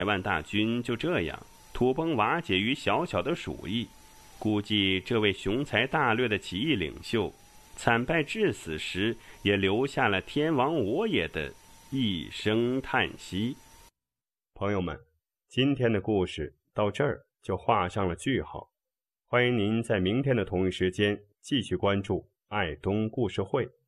万大军就这样土崩瓦解于小小的鼠疫。估计这位雄才大略的起义领袖，惨败致死时，也留下了天亡我也的一声叹息。 朋友们，今天的故事到这儿就画上了句号。欢迎您在明天的同一时间继续关注爱东故事会。